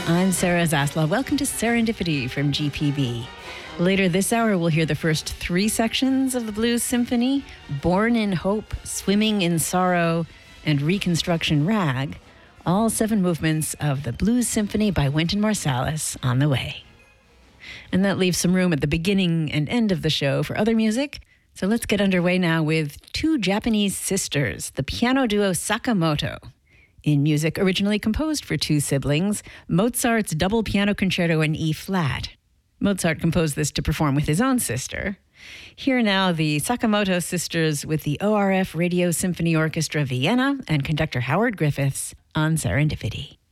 I'm Sarah Zaslow. Welcome to Serendipity from GPB. Later this hour, we'll hear the first three sections of the Blues Symphony, Born in Hope, Swimming in Sorrow, and Reconstruction Rag, all 7 movements of the Blues Symphony by Wynton Marsalis on the way. And that leaves some room at the beginning and end of the show for other music. So let's get underway now with 2 Japanese sisters, the piano duo Sakamoto. In music originally composed for 2 siblings, Mozart's double piano concerto in E-flat. Mozart composed this to perform with his own sister. Here now, the Sakamoto sisters with the ORF Radio Symphony Orchestra Vienna and conductor Howard Griffiths on Serendipity.